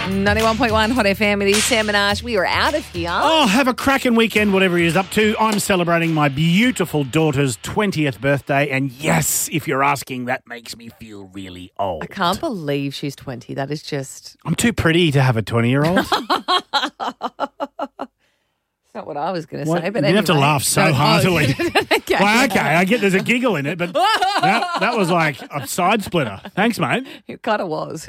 91.1 Hot FM. It is Sam Minaj. We are out of here. Oh, have a cracking weekend, whatever he is up to. I'm celebrating my beautiful daughter's 20th birthday. And yes, if you're asking, that makes me feel really old. I can't believe she's 20. That is just... I'm too pretty to have a 20-year-old. Not what I was going to say, but you anyway. have to laugh so heartily. Okay. Well, okay, I get there's a giggle in it, but that was like a side splitter. Thanks, mate. It kind of was.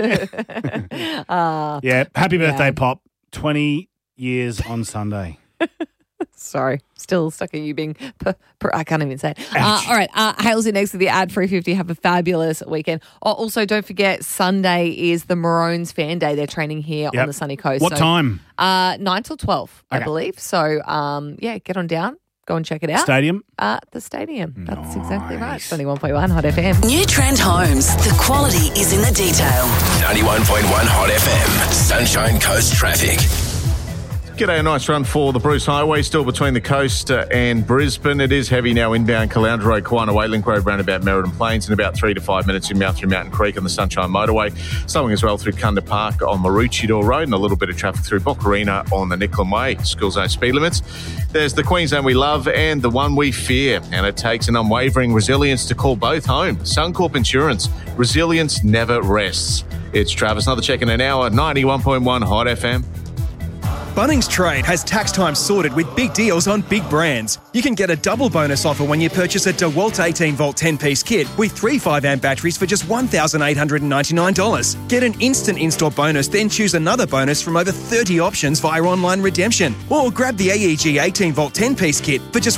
Yeah, happy birthday, Pop. 20 years on Sunday. Sorry, still stuck at you being... I can't even say it. All right, Hale's in next with the ad 350. Have a fabulous weekend. Oh, also, don't forget, Sunday is the Maroons fan day. They're training here on the sunny coast. What time? 9 till 12, I believe. So, get on down. Go and check it out. Stadium? The stadium. That's exactly right. 91.1 Hot FM. New Trend Homes. The quality is in the detail. 91.1 Hot FM. Sunshine Coast traffic. G'day, a nice run for the Bruce Highway, still between the coast and Brisbane. It is heavy now inbound Caloundra Road, Kiwana Way, Link Road, roundabout Merredin Plains, and about 3 to 5 minutes inbound through Mountain Creek on the Sunshine Motorway. Slowing as well through Kunda Park on Maroochydore Road, and a little bit of traffic through Boccarina on the Nicklin Way. School zone speed limits. There's the Queensland we love and the one we fear, and it takes an unwavering resilience to call both home. Suncorp Insurance. Resilience never rests. It's Travis. Another check in an hour. 91.1 Hot FM. Bunnings Trade has tax time sorted with big deals on big brands. You can get a double bonus offer when you purchase a DeWalt 18-volt 10-piece kit with 3 5-amp batteries for just $1,899. Get an instant in-store bonus, then choose another bonus from over 30 options via online redemption. Or grab the AEG 18-volt 10-piece kit for just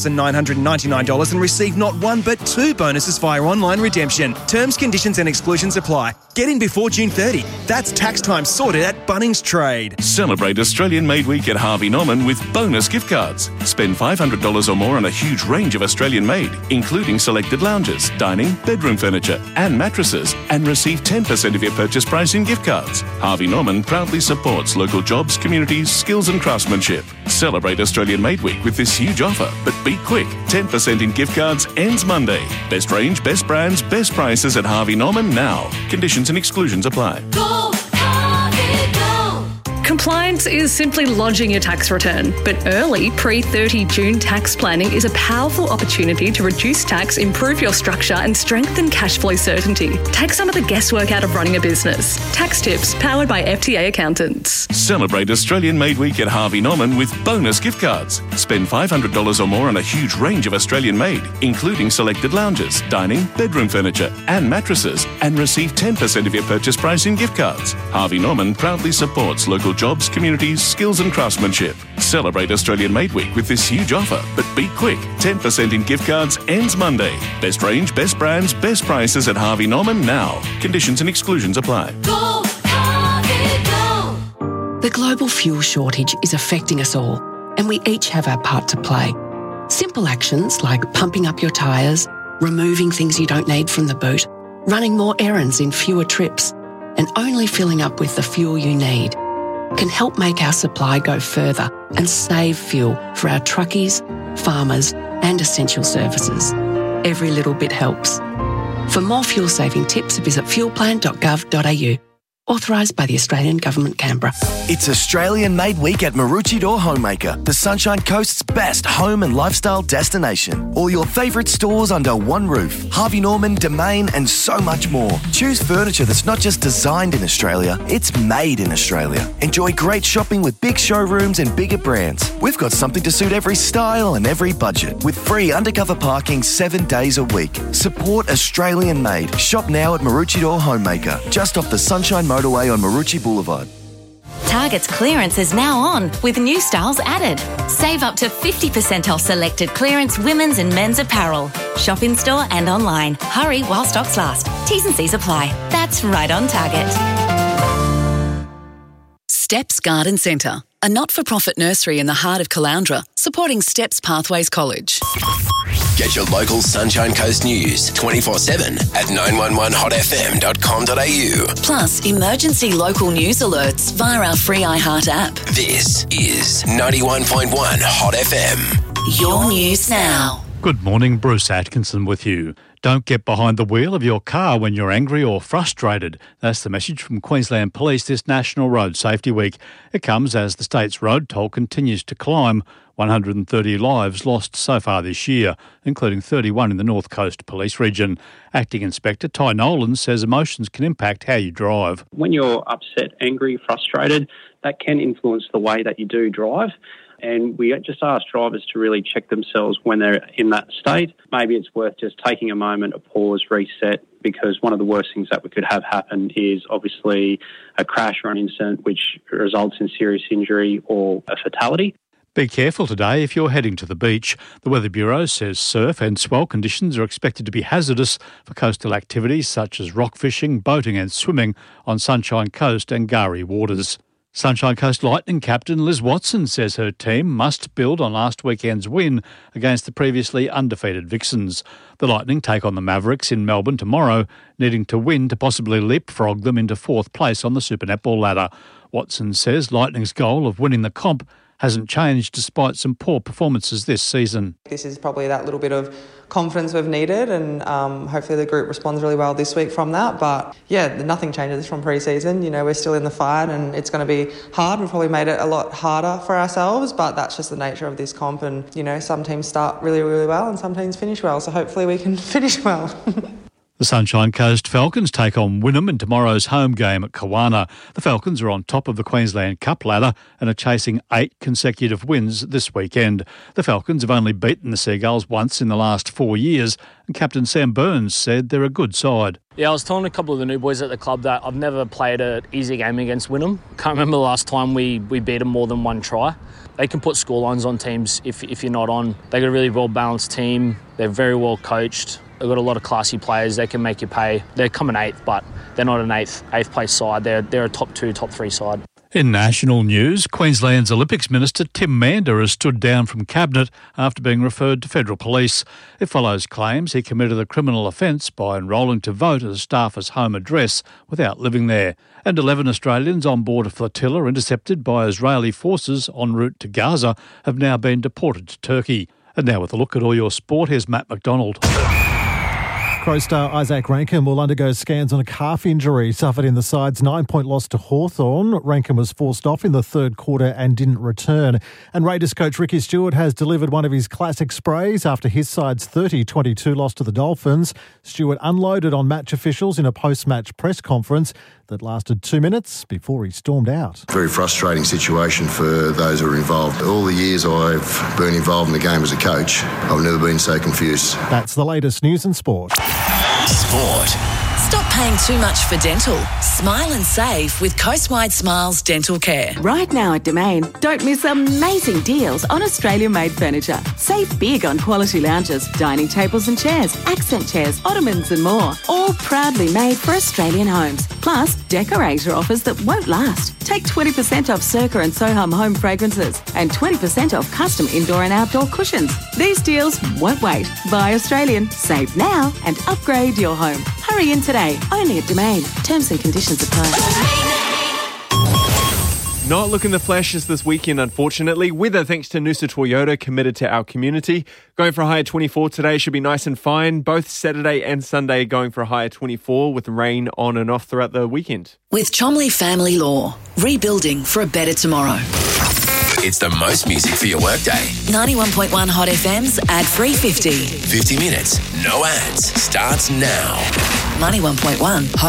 $1,999 and receive not one but 2 bonuses via online redemption. Terms, conditions and exclusions apply. Get in before June 30. That's tax time sorted at Bunnings Trade. Celebrate Australian Made Week at Harvey Norman with bonus gift cards. Spend $500 or more on a huge range of Australian made, including selected lounges, dining, bedroom furniture and mattresses, and receive 10% of your purchase price in gift cards. Harvey Norman proudly supports local jobs, communities, skills and craftsmanship. Celebrate Australian Made Week with this huge offer, but be quick. 10% in gift cards ends Monday. Best range, best brands, best prices at Harvey Norman now. Conditions and exclusions apply. Go, Harvey, go. Compliance is simply lodging your tax return, but early pre-30 June tax planning is a powerful opportunity to reduce tax, improve your structure and strengthen cash flow certainty. Take some of the guesswork out of running a business. Tax tips powered by FTA accountants. Celebrate Australian Made Week at Harvey Norman with bonus gift cards. Spend $500 or more on a huge range of Australian made, including selected lounges, dining, bedroom furniture and mattresses, and receive 10% of your purchase price in gift cards. Harvey Norman proudly supports local jobs, communities, skills and craftsmanship. Celebrate Australian Made Week with this huge offer, but be quick. 10% in gift cards ends Monday. Best range, best brands, best prices at Harvey Norman now. Conditions and exclusions apply. Go, Harvey, go. The global fuel shortage is affecting us all, and we each have our part to play. Simple actions like pumping up your tyres, removing things you don't need from the boot, running more errands in fewer trips, and only filling up with the fuel you need can help make our supply go further and save fuel for our truckies, farmers and essential services. Every little bit helps. For more fuel-saving tips, visit fuelplan.gov.au. Authorised by the Australian Government, Canberra. It's Australian Made Week at Maroochydore Homemaker, the Sunshine Coast's best home and lifestyle destination. All your favourite stores under one roof. Harvey Norman, Domain and so much more. Choose furniture that's not just designed in Australia, it's made in Australia. Enjoy great shopping with big showrooms and bigger brands. We've got something to suit every style and every budget, with free undercover parking 7 days a week. Support Australian Made. Shop now at Maroochydore Homemaker, just off the Sunshine Motorway on Maroochy Boulevard. Target's clearance is now on with new styles added. Save up to 50% off selected clearance women's and men's apparel. Shop in store and online. Hurry while stocks last. T's and C's apply. That's right on Target. Steps Garden Centre, a not-for-profit nursery in the heart of Caloundra, supporting Steps Pathways College. Get your local Sunshine Coast news 24/7 at 911hotfm.com.au. Plus, emergency local news alerts via our free iHeart app. This is 91.1 Hot FM. Your news now. Good morning, Bruce Atkinson with you. Don't get behind the wheel of your car when you're angry or frustrated. That's the message from Queensland Police this National Road Safety Week. It comes as the state's road toll continues to climb. 130 lives lost so far this year, including 31 in the North Coast Police region. Acting Inspector Ty Nolan says emotions can impact how you drive. When you're upset, angry, frustrated, that can influence the way that you do drive. And we just ask drivers to really check themselves when they're in that state. Maybe it's worth just taking a moment, a pause, reset, because one of the worst things that we could have happen is obviously a crash or an incident which results in serious injury or a fatality. Be careful today if you're heading to the beach. The Weather Bureau says surf and swell conditions are expected to be hazardous for coastal activities such as rock fishing, boating and swimming on Sunshine Coast and Gari waters. Sunshine Coast Lightning captain Liz Watson says her team must build on last weekend's win against the previously undefeated Vixens. The Lightning take on the Mavericks in Melbourne tomorrow, needing to win to possibly leapfrog them into fourth place on the Super Netball ladder. Watson says Lightning's goal of winning the comp hasn't changed despite some poor performances this season. This is probably that little bit of confidence we've needed, and hopefully the group responds really well this week from that. But yeah, nothing changes from pre-season. You know, we're still in the fight and it's going to be hard. We've probably made it a lot harder for ourselves, but that's just the nature of this comp. And, you know, some teams start really, really well and some teams finish well. So hopefully we can finish well. The Sunshine Coast Falcons take on Wynnum in tomorrow's home game at Kawana. The Falcons are on top of the Queensland Cup ladder and are chasing 8 consecutive wins this weekend. The Falcons have only beaten the Seagulls once in the last 4 years, and Captain Sam Burns said they're a good side. Yeah, I was telling a couple of the new boys at the club that I've never played an easy game against Wynnum. Can't remember the last time we beat them more than one try. They can put scorelines on teams if you're not on. They've got a really well-balanced team. They're very well coached. They've got a lot of classy players. They can make you pay. They're coming 8th, but they're not an eighth place side. They're a top 2, top 3 side. In national news, Queensland's Olympics Minister Tim Mander has stood down from Cabinet after being referred to federal police. It follows claims he committed a criminal offence by enrolling to vote at a staffer's home address without living there. And 11 Australians on board a flotilla intercepted by Israeli forces en route to Gaza have now been deported to Turkey. And now with a look at all your sport, here's Matt McDonald. Crow star Isaac Rankine will undergo scans on a calf injury suffered in the side's 9-point loss to Hawthorn. Rankine was forced off in the third quarter and didn't return. And Raiders coach Ricky Stewart has delivered one of his classic sprays after his side's 30-22 loss to the Dolphins. Stewart unloaded on match officials in a post-match press conference that lasted 2 minutes before he stormed out. Very frustrating situation for those who are involved. All the years I've been involved in the game as a coach, I've never been so confused. That's the latest news and sport. Sport. Stop paying too much for dental. Smile and save with Coastwide Smiles Dental Care. Right now at Domain, don't miss amazing deals on Australia-made furniture. Save big on quality lounges, dining tables and chairs, accent chairs, ottomans and more. All proudly made for Australian homes. Plus, decorator offers that won't last. Take 20% off Circa and Soham home fragrances and 20% off custom indoor and outdoor cushions. These deals won't wait. Buy Australian, save now and upgrade your home. Hurry in today, only at Domain. Terms and conditions apply. Not looking the flashiest this weekend, unfortunately. Weather, thanks to Noosa Toyota, committed to our community. Going for a high of 24 today should be nice and fine. Both Saturday and Sunday going for a high of 24 with rain on and off throughout the weekend. With Chomley Family Law, rebuilding for a better tomorrow. It's the most music for your workday. 91.1 Hot FM's ad-free 50. 50 minutes, no ads. Starts now. 91.1 Hot